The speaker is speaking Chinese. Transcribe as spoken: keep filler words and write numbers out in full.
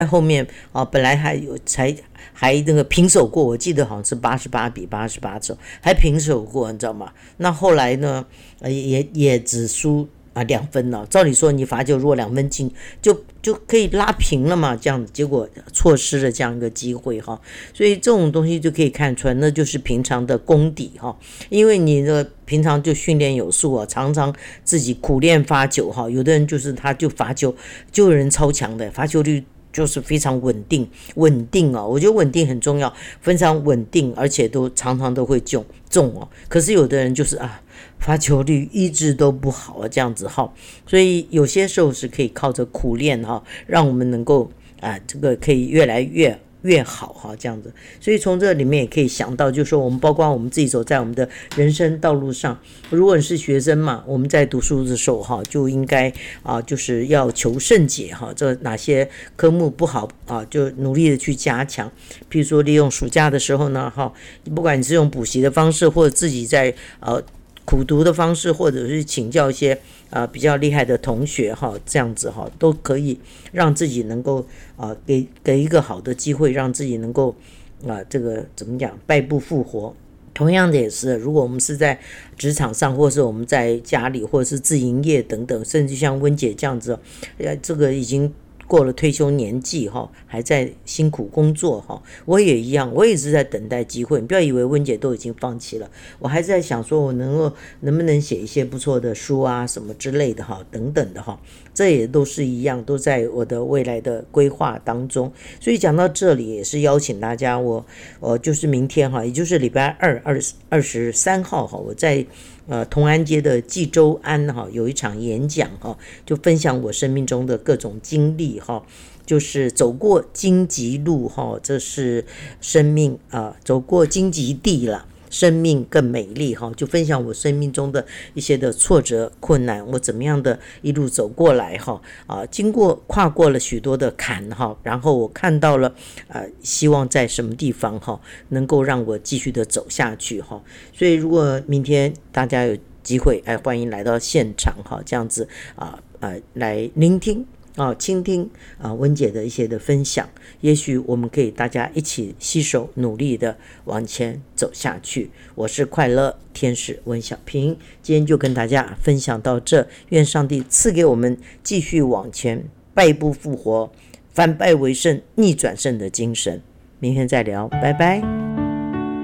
后面啊，本来还有才还那个平手过，我记得好像是八十八比八十八手，还平手过，你知道吗？那后来呢，呃、也也只输啊两分了。照理说你罚球如果两分进，就就可以拉平了嘛，这样结果错失了这样一个机会哈。所以这种东西就可以看出来，那就是平常的功底哈，因为你的平常就训练有素啊，常常自己苦练发球哈。有的人就是他就罚球，就有人超强的罚球率。就是非常稳定，稳定哦，我觉得稳定很重要，非常稳定，而且都常常都会中中哦。可是有的人就是啊，发球率一直都不好啊，这样子哈。所以有些时候是可以靠着苦练哈，让我们能够啊，这个可以越来越。越好哈，这样子，所以从这里面也可以想到，就是说我们包括我们自己走在我们的人生道路上，如果你是学生嘛，我们在读书的时候哈，就应该啊，就是要求甚解哈，这哪些科目不好啊，就努力的去加强。譬如说利用暑假的时候呢，哈，不管你是用补习的方式，或者自己在呃苦读的方式，或者是请教一些啊、呃、比较厉害的同学哈，这样子哈，都可以让自己能够啊、呃、给给一个好的机会，让自己能够啊、呃、这个怎么讲败不复活。同样的也是，如果我们是在职场上，或是我们在家里，或者是自营业等等，甚至像温姐这样子，呃，这个已经过了退休年纪哈，还在辛苦工作哈，我也一样，我也是在等待机会。你不要以为温姐都已经放弃了，我还是在想说我能够能不能写一些不错的书啊什么之类的哈，等等的哈，这也都是一样，都在我的未来的规划当中。所以讲到这里，也是邀请大家，我呃就是明天哈，也就是礼拜二二二十三号哈，我在。呃，同安街的济州安哈有一场演讲哈，就分享我生命中的各种经历哈，就是走过荆棘路哈，这是生命啊、呃，走过荆棘地了。生命更美丽哈，就分享我生命中的一些的挫折困难，我怎么样的一路走过来哈啊，经过跨过了许多的坎哈，然后我看到了呃，希望在什么地方哈，能够让我继续的走下去哈。所以如果明天大家有机会，哎，欢迎来到现场哈，这样子啊啊来聆听。啊，倾听啊温姐的一些的分享，也许我们可以大家一起携手努力的往前走下去。我是快乐天使温小平，今天就跟大家分享到这，愿上帝赐给我们继续往前败不复活、反败为胜、逆转胜的精神。明天再聊，拜拜。